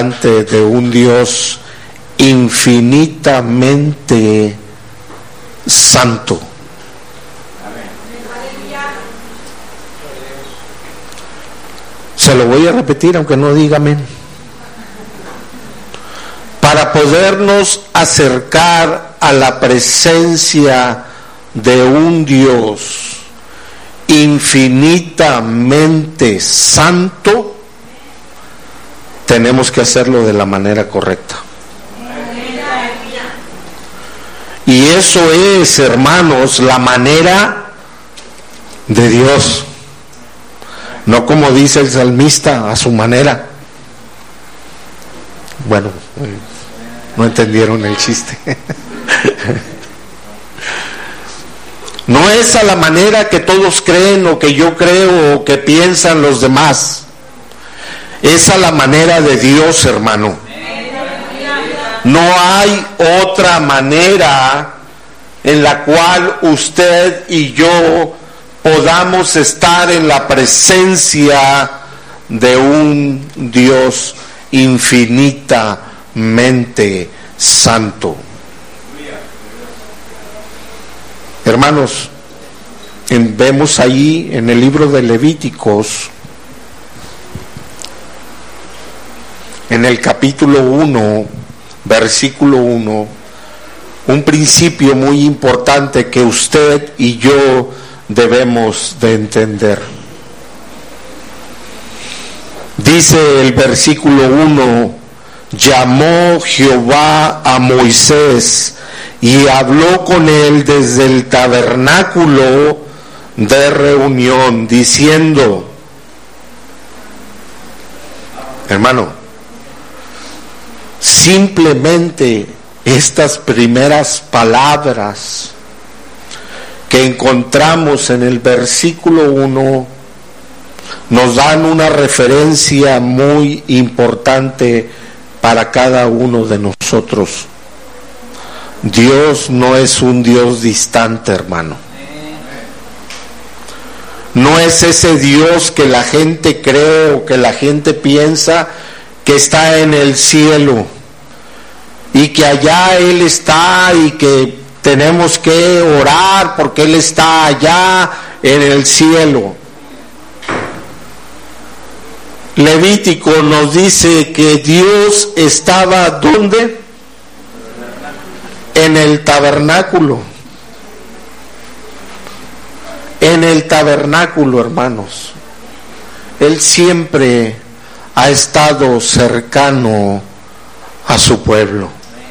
delante de un Dios infinitamente santo. Se lo voy a repetir aunque no diga amén. Para podernos acercar a la presencia de un Dios infinitamente santo, tenemos que hacerlo de la manera correcta. Y eso es, hermanos, la manera de Dios. No como dice el salmista, a su manera. Bueno, no entendieron el chiste. No es a la manera que todos creen o que yo creo o que piensan los demás. Es a la manera de Dios, hermano. No hay otra manera en la cual usted y yo podamos estar en la presencia de un Dios infinitamente santo. Hermanos, vemos ahí en el libro de Levíticos, en el capítulo 1, versículo 1, un principio muy importante que usted y yo debemos de entender. Dice el versículo 1: llamó Jehová a Moisés y habló con él desde el tabernáculo de reunión, diciendo, hermano, simplemente estas primeras palabras que encontramos en el versículo 1 nos dan una referencia muy importante para cada uno de nosotros. Dios no es un Dios distante, hermano. No es ese Dios que la gente cree o que la gente piensa que está en el cielo y que allá Él está y que tenemos que orar porque Él está allá en el cielo. Levítico nos dice que Dios estaba ¿dónde? En el tabernáculo. En el tabernáculo, hermanos. Él siempre ha estado cercano a su pueblo.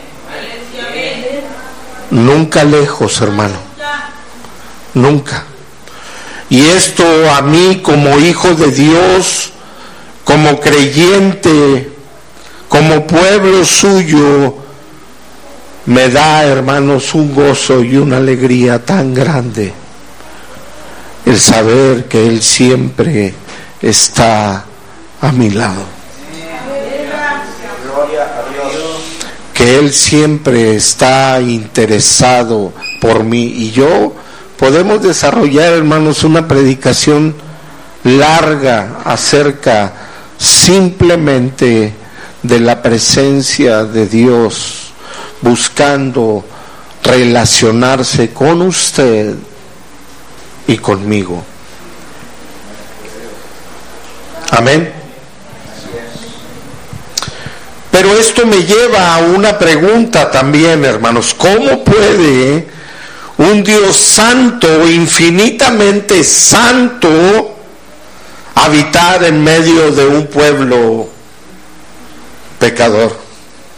Nunca lejos, hermano. Nunca. Y esto a mí como hijo de Dios, como creyente, como pueblo suyo, me da, hermanos, un gozo y una alegría tan grande el saber que Él siempre está a mi lado, que Él siempre está interesado por mí. Y yo podemos desarrollar, hermanos, una predicación larga acerca simplemente de la presencia de Dios, buscando relacionarse con usted y conmigo. Amén. Pero esto me lleva a una pregunta también, hermanos. ¿Cómo puede un Dios santo, infinitamente santo, habitar en medio de un pueblo pecador?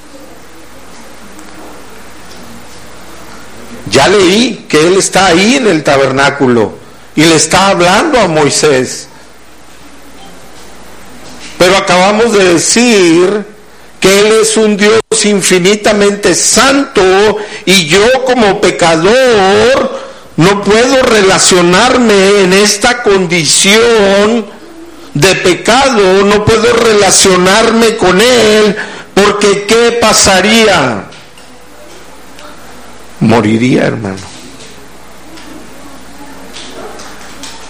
Ya leí que Él está ahí en el tabernáculo y le está hablando a Moisés. Pero acabamos de decir que Él es un Dios infinitamente santo y yo como pecador no puedo relacionarme en esta condición de pecado, no puedo relacionarme con Él, porque ¿qué pasaría? Moriría, hermano.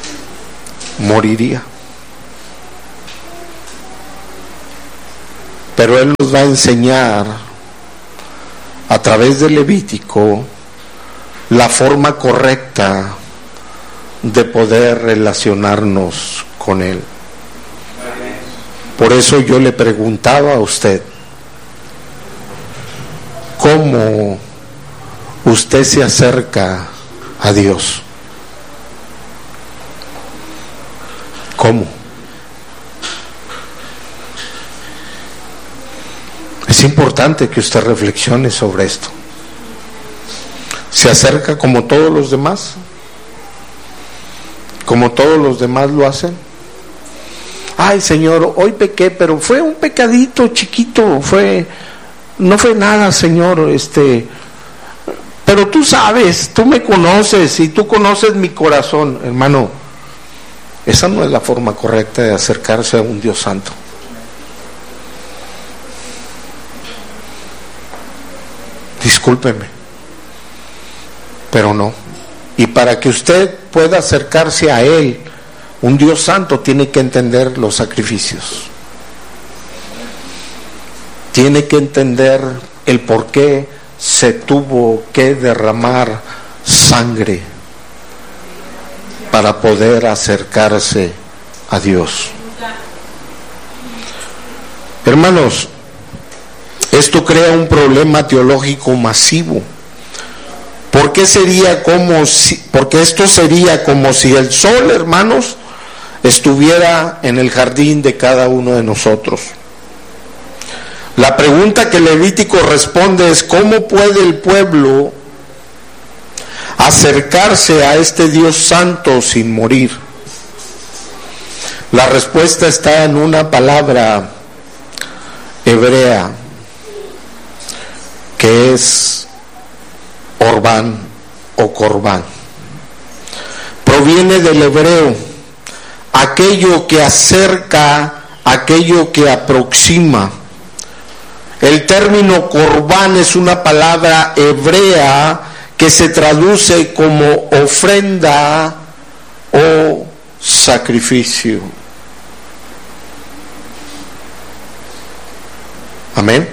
Moriría. Pero Él nos va a enseñar a través del Levítico la forma correcta de poder relacionarnos con Él. Por eso yo le preguntaba a usted, ¿cómo usted se acerca a Dios? ¿Cómo? Es importante que usted reflexione sobre esto. ¿Se acerca como todos los demás? ¿Como todos los demás lo hacen? Ay, Señor, hoy pequé, pero fue un pecadito chiquito, no fue nada, Señor, pero tú sabes, tú me conoces y tú conoces mi corazón. Hermano, esa no es la forma correcta de acercarse a un Dios santo. Discúlpeme, pero no. Y para que usted pueda acercarse a Él, un Dios santo, tiene que entender los sacrificios. Tiene que entender el por qué se tuvo que derramar sangre para poder acercarse a Dios. Hermanos, esto crea un problema teológico masivo. Porque esto sería como si el sol, hermanos, estuviera en el jardín de cada uno de nosotros. La pregunta que Levítico responde es: ¿cómo puede el pueblo acercarse a este Dios santo sin morir? La respuesta está en una palabra hebrea que es Orbán o Corbán. Proviene del hebreo, aquello que acerca, aquello que aproxima. El término Corbán es una palabra hebrea que se traduce como ofrenda o sacrificio. Amén.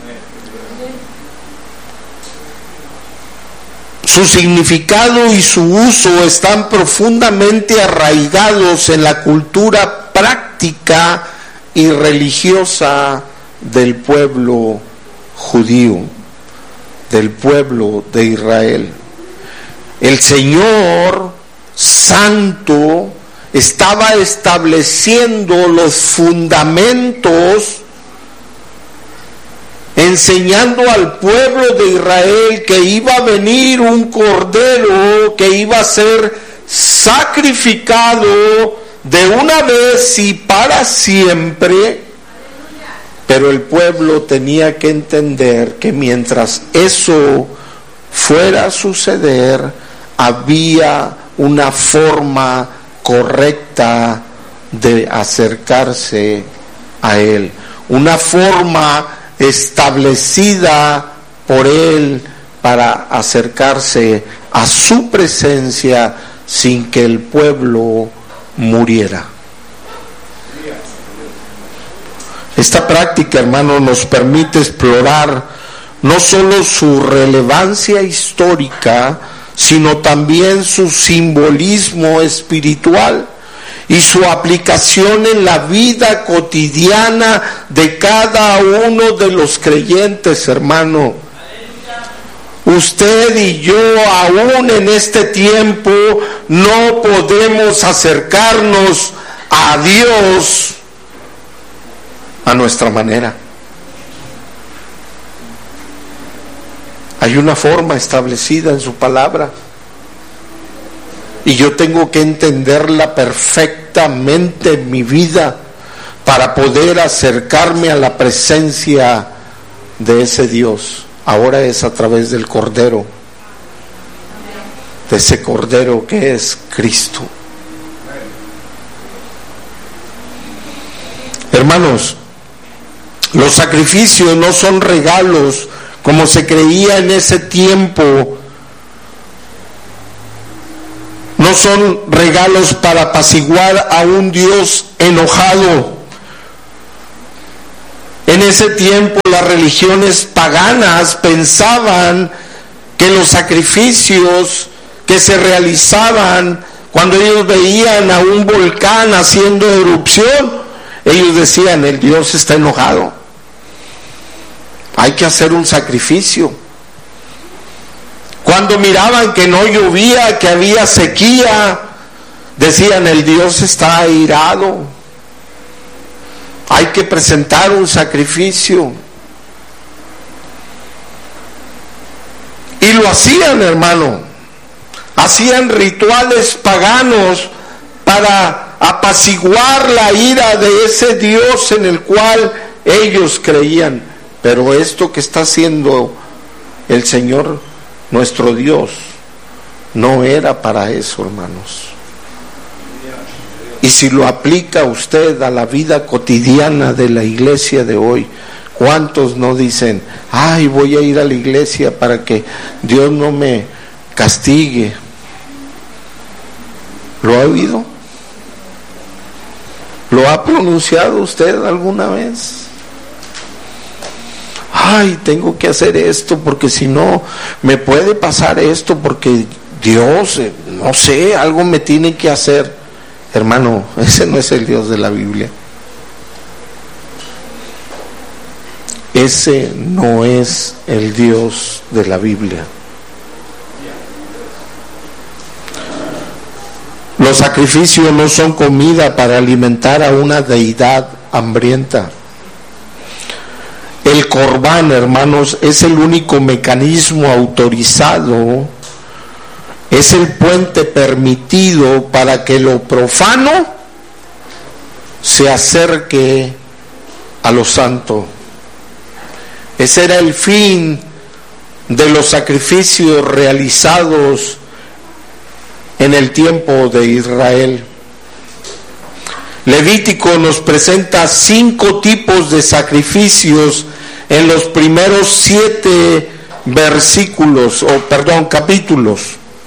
Su significado y su uso están profundamente arraigados en la cultura práctica y religiosa del pueblo judío, del pueblo de Israel. El Señor Santo estaba estableciendo los fundamentos, enseñando al pueblo de Israel que iba a venir un cordero que iba a ser sacrificado de una vez y para siempre. Pero el pueblo tenía que entender que mientras eso fuera a suceder, había una forma correcta de acercarse a Él, una forma establecida por Él para acercarse a su presencia sin que el pueblo muriera. Esta práctica, hermano, nos permite explorar no solo su relevancia histórica, sino también su simbolismo espiritual y su aplicación en la vida cotidiana de cada uno de los creyentes, hermano. Usted y yo, aún en este tiempo, no podemos acercarnos a Dios a nuestra manera. Hay una forma establecida en su palabra y yo tengo que entenderla perfectamente en mi vida para poder acercarme a la presencia de ese Dios. Ahora es a través del Cordero, de ese Cordero que es Cristo. Hermanos, los sacrificios no son regalos como se creía en ese tiempo. No son regalos para apaciguar a un Dios enojado. En ese tiempo las religiones paganas pensaban que los sacrificios que se realizaban cuando ellos veían a un volcán haciendo erupción, ellos decían, el Dios está enojado, hay que hacer un sacrificio. Cuando miraban que no llovía, que había sequía, decían, el Dios está airado, hay que presentar un sacrificio. Y lo hacían, hermano. Hacían rituales paganos para apaciguar la ira de ese Dios en el cual ellos creían. Pero esto que está haciendo el Señor, nuestro Dios, no era para eso, hermanos. Y si lo aplica usted a la vida cotidiana de la iglesia de hoy, ¿cuántos no dicen, ay, voy a ir a la iglesia para que Dios no me castigue? ¿Lo ha oído? ¿Lo ha pronunciado usted alguna vez? Ay, tengo que hacer esto porque si no me puede pasar esto porque Dios, no sé, algo me tiene que hacer. Hermano, ese no es el Dios de la Biblia. Ese no es el Dios de la Biblia. Los sacrificios no son comida para alimentar a una deidad hambrienta. El corbán, hermanos, es el único mecanismo autorizado, es el puente permitido para que lo profano se acerque a lo santo. Ese era el fin de los sacrificios realizados en el tiempo de Israel. Levítico nos presenta 5 tipos de sacrificios en los primeros 7 capítulos.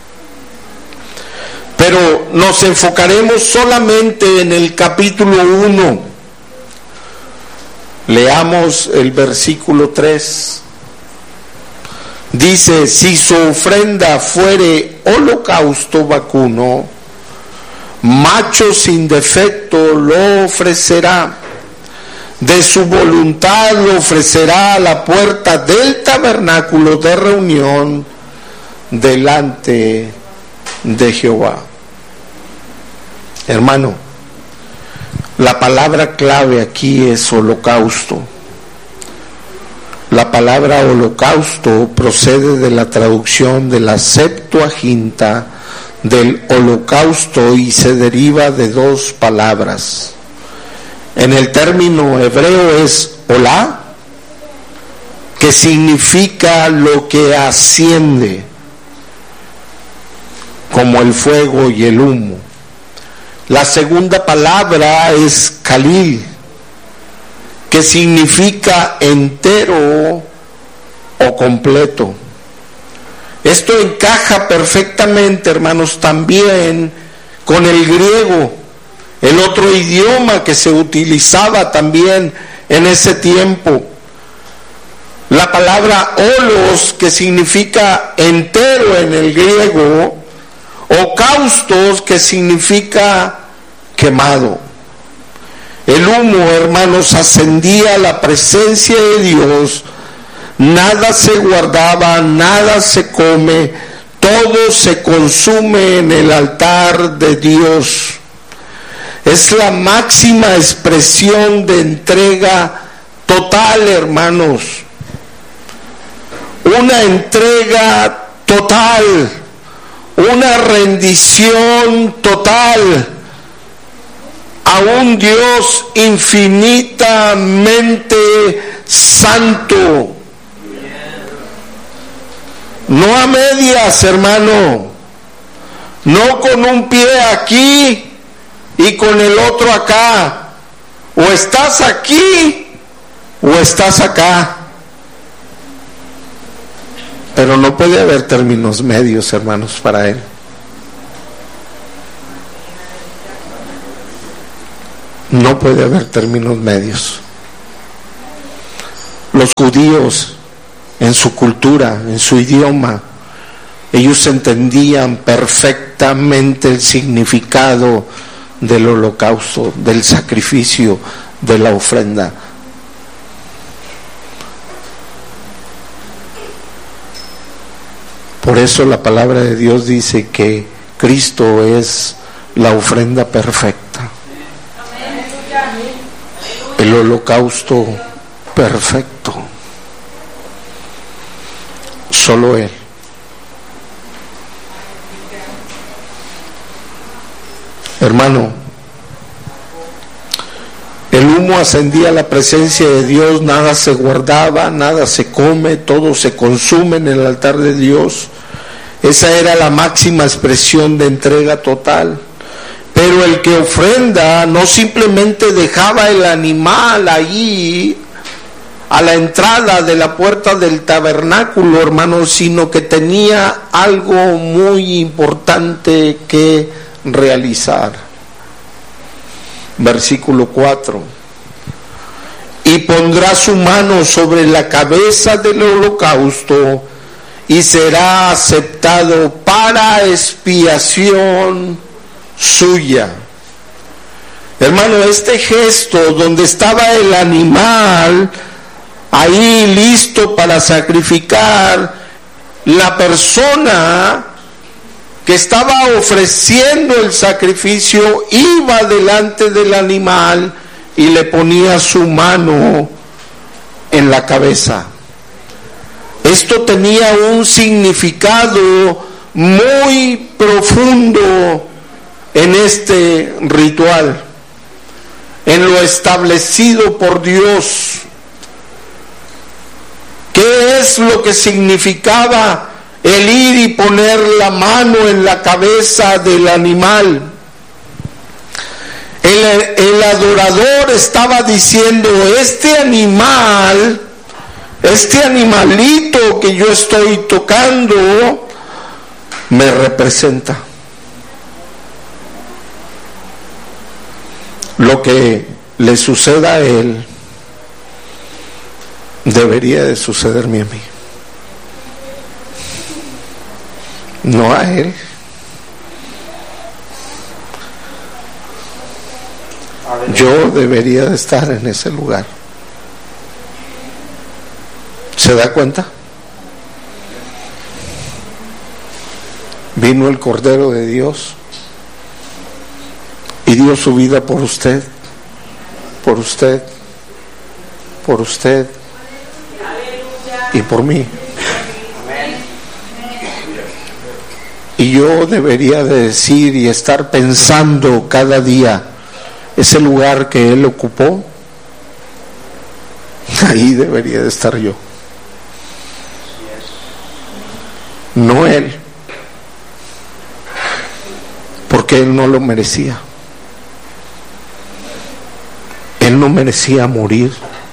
Pero nos enfocaremos solamente en el capítulo 1. Leamos el versículo 3. Dice, si su ofrenda fuere holocausto vacuno, macho sin defecto lo ofrecerá. De su voluntad lo ofrecerá a la puerta del tabernáculo de reunión delante de Jehová. Hermano, la palabra clave aquí es holocausto. La palabra holocausto procede de la traducción de la Septuaginta del holocausto y se deriva de 2 palabras. En el término hebreo es olá, que significa lo que asciende, como el fuego y el humo. La segunda palabra es kalil, que significa entero o completo. Esto encaja perfectamente, hermanos, también con el griego, el otro idioma que se utilizaba también en ese tiempo. La palabra holos, que significa entero en el griego, o kaustos, que significa quemado. El humo, hermanos, ascendía a la presencia de Dios. Nada se guardaba, nada se come, todo se consume en el altar de Dios. Es la máxima expresión de entrega total, hermanos. Una entrega total, una rendición total a un Dios infinitamente santo. No a medias, hermano, no con un pie aquí y con el otro acá, o estás aquí o estás acá, pero no puede haber términos medios, hermanos, para Él. No puede haber términos medios. Los judíos, en su cultura, en su idioma, ellos entendían perfectamente el significado del holocausto, del sacrificio, de la ofrenda. Por eso la palabra de Dios dice que Cristo es la ofrenda perfecta, el holocausto perfecto. Solo Él. Hermano, el humo ascendía a la presencia de Dios, nada se guardaba, nada se come, todo se consume en el altar de Dios. Esa era la máxima expresión de entrega total. Pero el que ofrenda no simplemente dejaba el animal ahí a la entrada de la puerta del tabernáculo, hermanos, sino que tenía algo muy importante que realizar. Versículo 4: y pondrá su mano sobre la cabeza del holocausto y será aceptado para expiación suya. Hermano, este gesto donde estaba el animal ahí listo para sacrificar, la persona que estaba ofreciendo el sacrificio iba delante del animal y le ponía su mano en la cabeza. Esto tenía un significado muy profundo en este ritual, en lo establecido por Dios. ¿Qué es lo que significaba el ir y poner la mano en la cabeza del animal? El adorador estaba diciendo: este animal, este animalito que yo estoy tocando, me representa. Lo que le suceda a él debería de sucederme a mí, no a él. Yo debería de estar en ese lugar. ¿Se da cuenta? Vino el Cordero de Dios y dio su vida por usted, por usted, por usted y por mí. Y yo debería de decir y estar pensando cada día: ese lugar que Él ocupó, ahí debería de estar yo, no Él, porque Él no lo merecía. Él no merecía morir.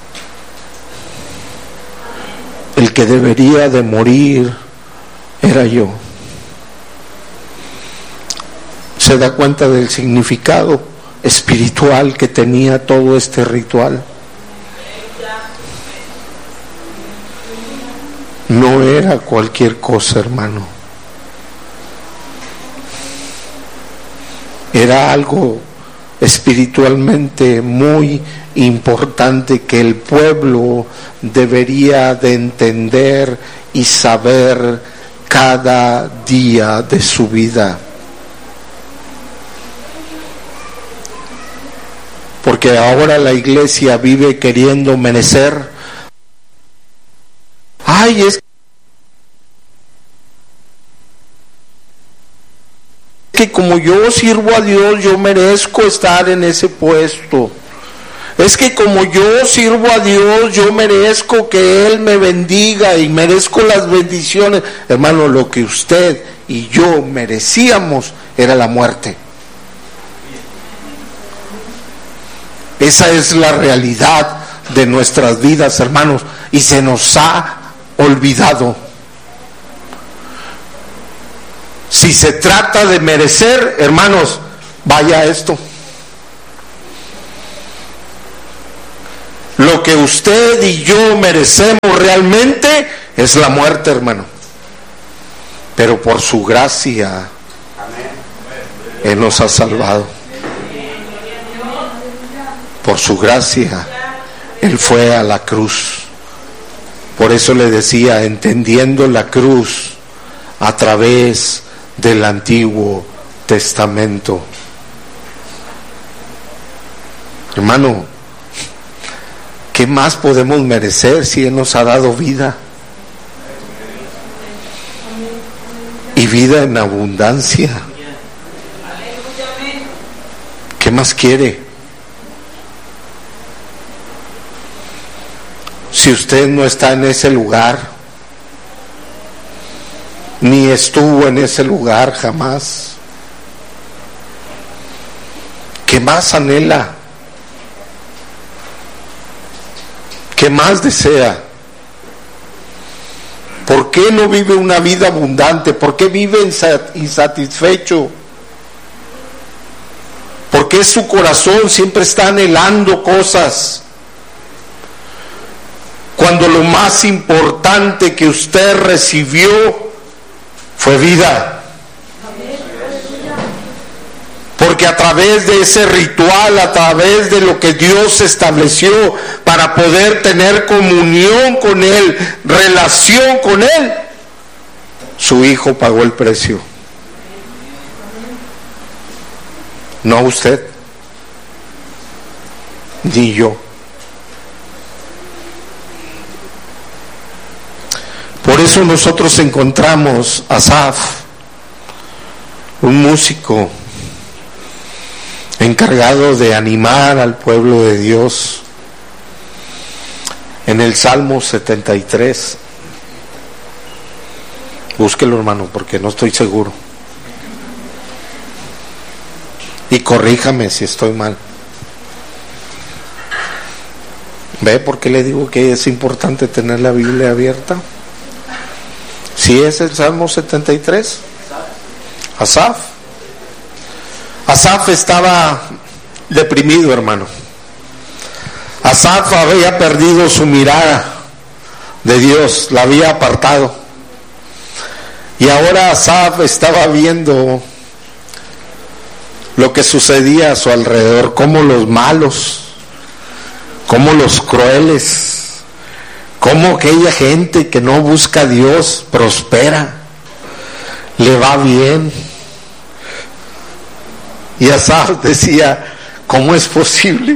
El que debería de morir era yo. ¿Se da cuenta del significado espiritual que tenía todo este ritual? No era cualquier cosa, hermano. Era algo espiritualmente muy importante que el pueblo debería de entender y saber cada día de su vida. Porque ahora la iglesia vive queriendo merecer. Ay, es que como yo sirvo a Dios, yo merezco estar en ese puesto. Es que como yo sirvo a Dios, yo merezco que Él me bendiga y merezco las bendiciones. Hermano, lo que usted y yo merecíamos era la muerte. Esa es la realidad de nuestras vidas, hermanos, y se nos ha olvidado. Si se trata de merecer, hermanos, vaya esto. Lo que usted y yo merecemos realmente es la muerte, hermano. Pero por su gracia, Él nos ha salvado. Por su gracia, Él fue a la cruz. Por eso le decía, entendiendo la cruz a través del Antiguo Testamento. Hermano, ¿qué más podemos merecer si Él nos ha dado vida? Y vida en abundancia. ¿Qué más quiere? Si usted no está en ese lugar, ni estuvo en ese lugar jamás, ¿qué más anhela? ¿Qué más desea? ¿Por qué no vive una vida abundante? ¿Por qué vive insatisfecho? ¿Por qué su corazón siempre está anhelando cosas? Cuando lo más importante que usted recibió fue vida. Porque a través de ese ritual, a través de lo que Dios estableció para poder tener comunión con Él, relación con Él, su Hijo pagó el precio. No usted, ni yo. Por eso nosotros encontramos a Asaf, un músico encargado de animar al pueblo de Dios, en el Salmo 73. Búsquelo, hermano, porque no estoy seguro. Y corríjame si estoy mal. ¿Ve por qué le digo que es importante tener la Biblia abierta? ¿Sí es el Salmo 73? Asaf. Asaf estaba deprimido, hermano. Asaf había perdido su mirada de Dios, la había apartado. Y ahora Asaf estaba viendo lo que sucedía a su alrededor, cómo los malos, cómo los crueles, cómo aquella gente que no busca a Dios prospera, le va bien. Y Asaf decía, ¿cómo es posible?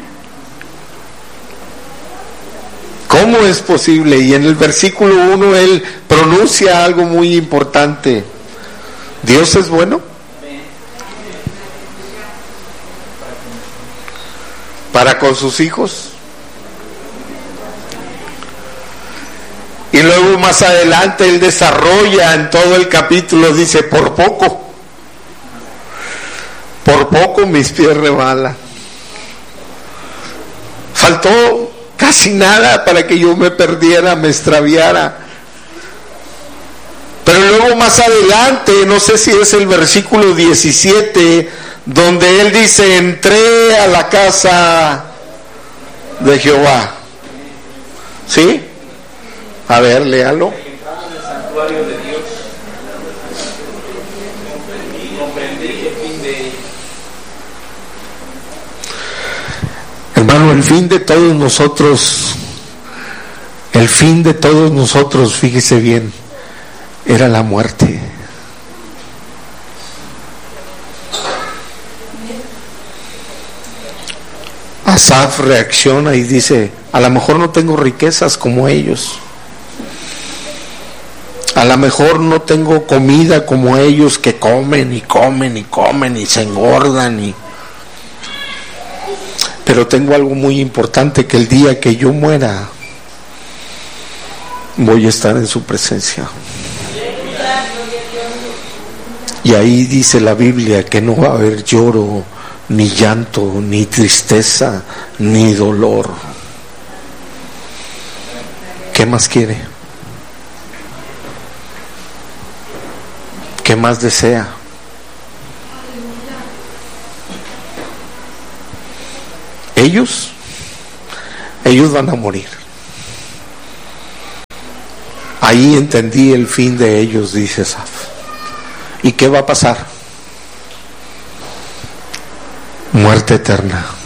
¿Cómo es posible? Y en el versículo 1 él pronuncia algo muy importante. ¿Dios es bueno? ¿Para con sus hijos? Y luego más adelante él desarrolla en todo el capítulo, dice, por poco mis pies rebalan. Faltó casi nada para que yo me perdiera, me extraviara. Pero luego más adelante, no sé si es el versículo 17, donde él dice, entré a la casa de Jehová. ¿Sí? A ver, léalo. Hermano, el fin de todos nosotros, fíjese bien, era la muerte. Asaf reacciona y dice, a lo mejor no tengo riquezas como ellos, a lo mejor no tengo comida como ellos que comen y comen y comen y se engordan, pero tengo algo muy importante, que el día que yo muera voy a estar en su presencia. Y ahí dice la Biblia que no va a haber lloro, ni llanto, ni tristeza, ni dolor. ¿Qué más quiere? ¿Qué más desea? ellos van a morir. Ahí entendí el fin de ellos, dice Asaf. ¿Y qué va a pasar? Muerte eterna.